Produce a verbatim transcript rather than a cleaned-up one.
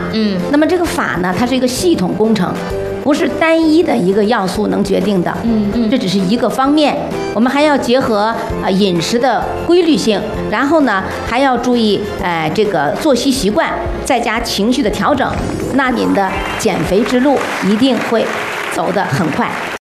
嗯， 那么这个法呢，它是一个系统工程，不是单一的一个要素能决定的。 嗯嗯， 这只是一个方面，我们还要结合啊、呃、饮食的规律性，然后呢还要注意呃这个作息习惯，再加情绪的调整，那您的减肥之路一定会走得很快。